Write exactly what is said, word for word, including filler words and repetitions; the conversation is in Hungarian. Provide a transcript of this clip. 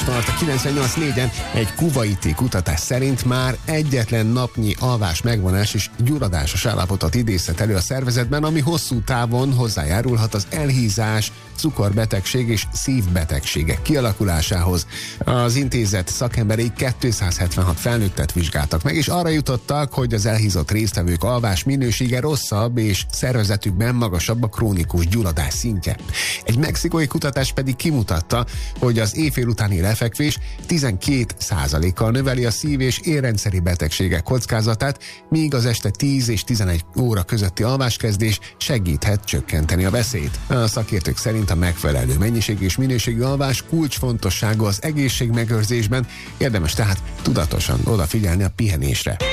tart a kilencvennyolc négyen. Egy kuvaiti kutatás szerint már egyetlen napnyi alvás megvonás és gyulladásos állapotot idézhet elő a szervezetben, ami hosszú távon hozzájárulhat az elhízás, cukorbetegség és szívbetegségek kialakulásához. Az intézet szakemberei kétszázhetvenhat felnőttet vizsgáltak meg, és arra jutottak, hogy az elhízott résztvevők alvás minősége rosszabb, és szervezetükben magasabb a krónikus gyulladás szintje. Egy mexikói kutatás pedig kimutatta, hogy az éjfél utáni lefekvés tizenkét százalékkal növeli a szív- és érrendszeri betegségek kockázatát, míg az este tíz és tizenegy óra közötti alváskezdés segíthet csökkenteni a veszélyt. A szakértők szerint a megfelelő mennyiség és minőségű alvás kulcsfontosságú az egészségmegőrzésben, érdemes tehát tudatosan odafigyelni a pihenésre.